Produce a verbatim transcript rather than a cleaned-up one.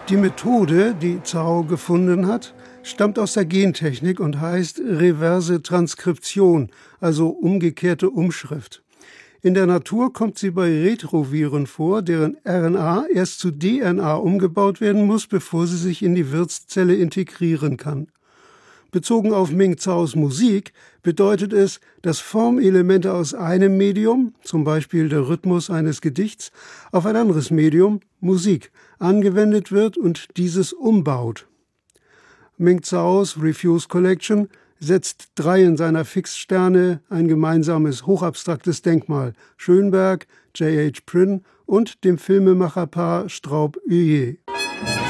Die Methode, die Zhao gefunden hat, stammt aus der Gentechnik und heißt reverse Transkription, also umgekehrte Umschrift. In der Natur kommt sie bei Retroviren vor, deren R N A erst zu D N A umgebaut werden muss, bevor sie sich in die Wirtszelle integrieren kann. Bezogen auf Ming Zhaos Musik bedeutet es, dass Formelemente aus einem Medium, zum Beispiel der Rhythmus eines Gedichts, auf ein anderes Medium, Musik, angewendet wird und dieses umbaut. Ming Zhaos Refuse Collection setzt drei in seiner Fixsterne ein gemeinsames hochabstraktes Denkmal, Schönberg, J H Prynne und dem Filmemacherpaar Straub-Huillier.